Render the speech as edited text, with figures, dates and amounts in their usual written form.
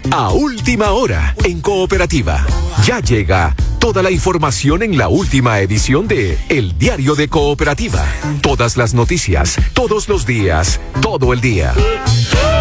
A última hora, en Cooperativa. Ya llega toda la información en la última edición de El Diario de Cooperativa. Todas las noticias, todos los días, todo el día.